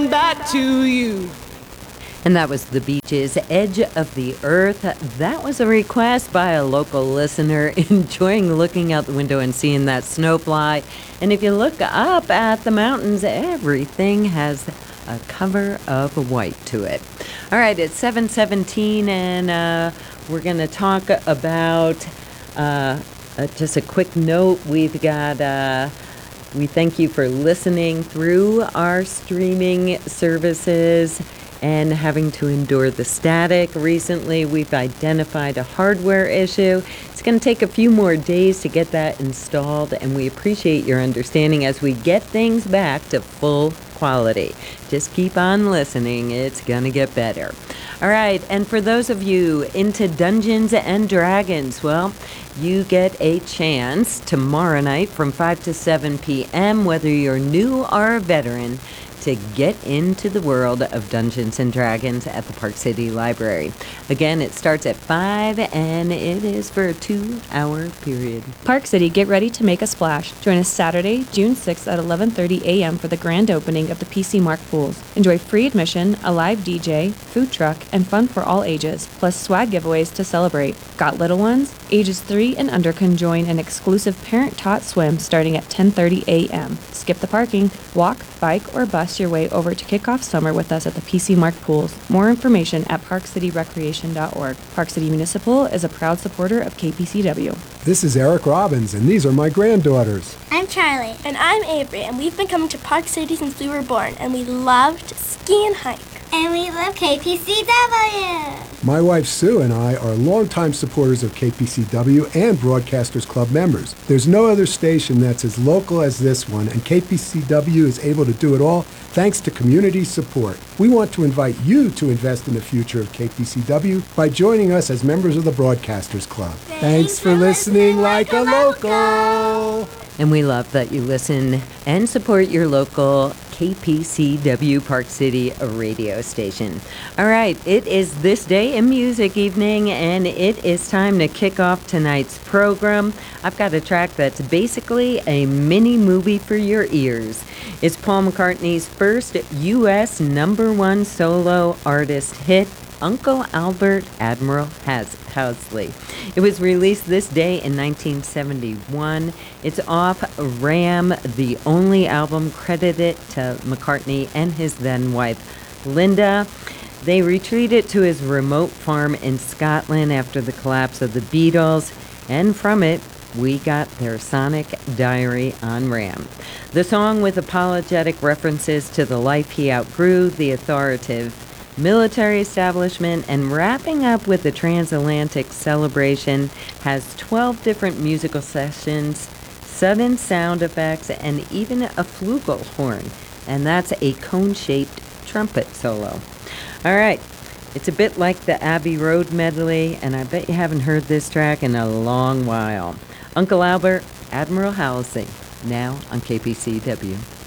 back to you. And that was the Beaches' Edge of the Earth. That was a request by a local listener enjoying looking out the window and seeing that snow fly. And if you look up at the mountains, everything has a cover of white to it. All right, it's 7:17, and we're going to talk about just a quick note. We've got... we thank you for listening through our streaming services and having to endure the static. Recently, we've identified a hardware issue. It's going to take a few more days to get that installed, and we appreciate your understanding as we get things back to full quality. Just keep on listening. It's going to get better. All right, and for those of you into Dungeons and Dragons, well, you get a chance tomorrow night from 5 to 7 p.m., whether you're new or a veteran, to get into the world of Dungeons and Dragons at the Park City Library. Again, it starts at 5 and it is for a 2-hour period. Park City, get ready to make a splash. Join us Saturday, June 6th at 11:30 a.m. for the grand opening of the PC Mark pools. Enjoy free admission, a live DJ, food truck, and fun for all ages, plus swag giveaways to celebrate. Got little ones? Ages 3 and under can join an exclusive parent-taught swim starting at 10:30 a.m. Skip the parking, walk, bike, or bus your way over to kick off summer with us at the PC Mark pools. More information at parkcityrecreation.org. Park City Municipal is a proud supporter of KPCW. This is Eric Robbins, and these are my granddaughters. I'm Charlie. And I'm Avery, and we've been coming to Park City since we were born, and we love to ski and hike. And we love KPCW. My wife Sue and I are longtime supporters of KPCW and Broadcasters Club members. There's no other station that's as local as this one, and KPCW is able to do it all thanks to community support. We want to invite you to invest in the future of KPCW by joining us as members of the Broadcasters Club. Thanks for listening like a local. And we love that you listen and support your local KPCW Park City radio station. All right, it is This Day in Music evening, and it is time to kick off tonight's program. I've got a track that's basically a mini movie for your ears. It's Paul McCartney's first U.S. #1 solo artist hit, Uncle Albert Admiral Housley. It was released this day in 1971. It's off Ram, the only album credited to McCartney and his then wife, Linda. They retreated to his remote farm in Scotland after the collapse of the Beatles, and from it, we got their sonic diary on Ram. The song, with apologetic references to the life he outgrew, the authoritative military establishment, and wrapping up with the transatlantic celebration, has 12 different musical sessions, sudden sound effects, and even a flugelhorn, and that's a cone-shaped trumpet solo. All right, it's a bit like the Abbey Road medley, and I bet you haven't heard this track in a long while. Uncle Albert, Admiral Housley, now on KPCW.